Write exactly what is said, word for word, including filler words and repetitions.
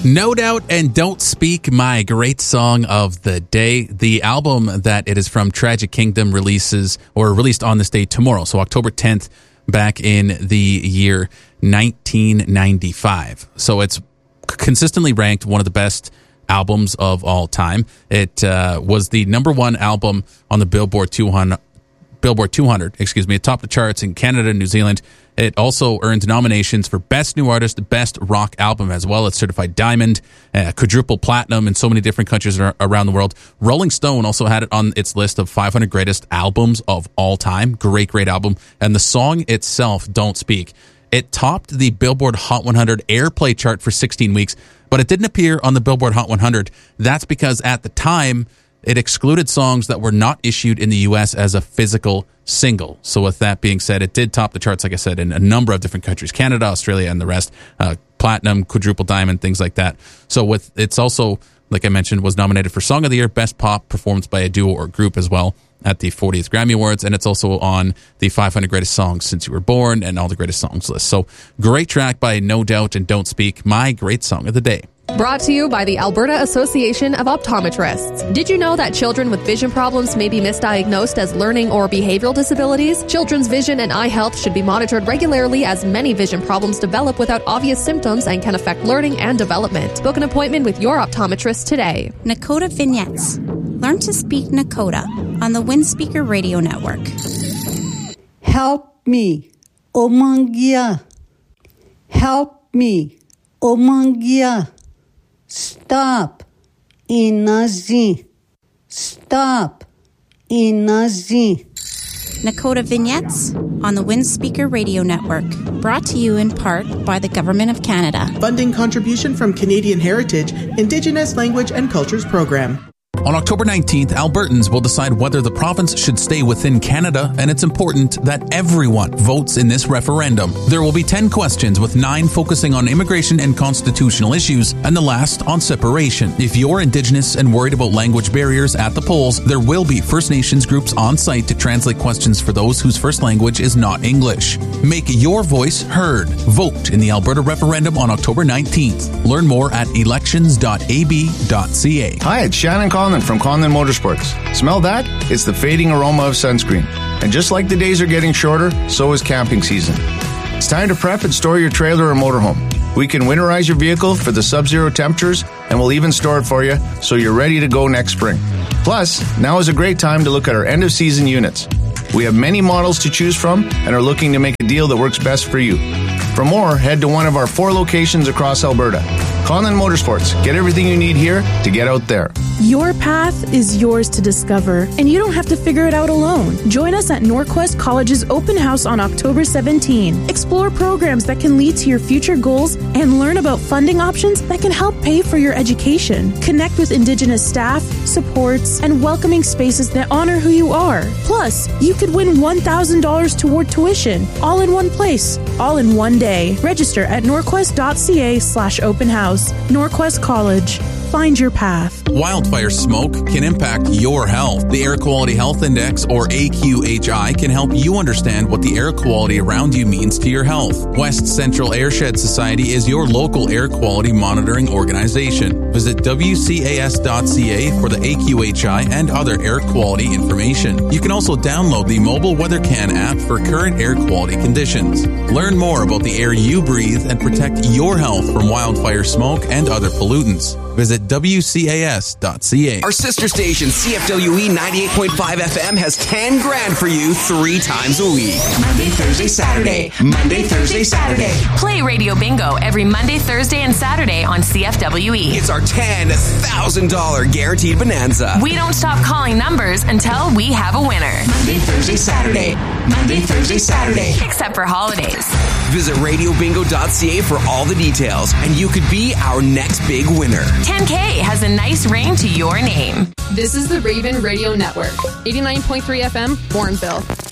No Doubt and Don't Speak, my great song of the day. The album that it is from, Tragic Kingdom, releases or released on this day tomorrow, so October tenth, back in the year nineteen ninety-five. So it's consistently ranked one of the best albums of all time. It uh, was the number one album on the Billboard two hundred. Billboard two hundred, excuse me. It topped the charts in Canada and New Zealand. It also earned nominations for Best New Artist, Best Rock Album as well. It's certified diamond, uh, quadruple platinum in so many different countries around the world. Rolling Stone also had it on its list of five hundred greatest albums of all time. Great, great album. And the song itself, Don't Speak, it topped the Billboard Hot one hundred airplay chart for sixteen weeks, but it didn't appear on the Billboard Hot one hundred. That's because at the time, it excluded songs that were not issued in the U S as a physical single. So with that being said, it did top the charts, like I said, in a number of different countries, Canada, Australia, and the rest, uh, platinum, quadruple diamond, things like that. So with it's also, like I mentioned, was nominated for Song of the Year, Best Pop Performed by a Duo or Group as well at the fortieth Grammy Awards, and it's also on the five hundred Greatest Songs Since You Were Born and All the Greatest Songs list. So great track by No Doubt and Don't Speak, my great song of the day. Brought to you by the Alberta Association of Optometrists. Did you know that children with vision problems may be misdiagnosed as learning or behavioral disabilities? Children's vision and eye health should be monitored regularly, as many vision problems develop without obvious symptoms and can affect learning and development. Book an appointment with your optometrist today. Nakota Vignettes. Learn to speak Nakota on the Windspeaker Radio Network. Help me, Omangia. Help me, Omangia. Stop, Inazi. Stop, Inazi. Nakota Vignettes on the Windspeaker Radio Network. Brought to you in part by the Government of Canada. Funding contribution from Canadian Heritage, Indigenous Language and Cultures Program. On October nineteenth, Albertans will decide whether the province should stay within Canada, and it's important that everyone votes in this referendum. There will be ten questions, with nine focusing on immigration and constitutional issues, and the last on separation. If you're Indigenous and worried about language barriers at the polls, there will be First Nations groups on site to translate questions for those whose first language is not English. Make your voice heard. Vote in the Alberta referendum on October nineteenth. Learn more at elections dot a b dot c a. Hi, it's Shannon Conlon from Conlon Motorsports. Smell that? It's the fading aroma of sunscreen. And just like the days are getting shorter, so is camping season. It's time to prep and store your trailer or motorhome. We can winterize your vehicle for the sub-zero temperatures, and we'll even store it for you so you're ready to go next spring. Plus, now is a great time to look at our end-of-season units. We have many models to choose from and are looking to make a deal that works best for you. For more, head to one of our four locations across Alberta. Conlon Motorsports. Get everything you need here to get out there. Your path is yours to discover, and you don't have to figure it out alone. Join us at Norquest College's open house on October seventeenth. Explore programs that can lead to your future goals and learn about funding options that can help pay for your education. Connect with Indigenous staff, supports, and welcoming spaces that honor who you are. Plus, you could win one thousand dollars toward tuition, all in one place, all in one day. Register at norquest dot c a slash open house. Norquest College. Find your path. Wildfire smoke can impact your health. The Air Quality Health Index, or A Q H I, can help you understand what the air quality around you means to your health. West Central Airshed Society is your local air quality monitoring organization. Visit w c a s dot c a for the A Q H I and other air quality information. You can also download the mobile WeatherCan app for current air quality conditions. Learn more about the air you breathe and protect your health from wildfire smoke and other pollutants. Visit w c a s dot c a. Our sister station, C F W E ninety-eight point five F M, has ten grand for you three times a week. Monday, Thursday, Saturday. Monday, Thursday, Saturday. Play Radio Bingo every Monday, Thursday, and Saturday on C F W E. It's our ten thousand dollars guaranteed bonanza. We don't stop calling numbers until we have a winner. Monday, Thursday, Saturday. Monday, Thursday, Saturday. Except for holidays. Visit radio bingo dot c a for all the details, and you could be our next big winner. ten K has a nice ring to your name. This is the Raven Radio Network, eighty-nine point three F M, Bourneville.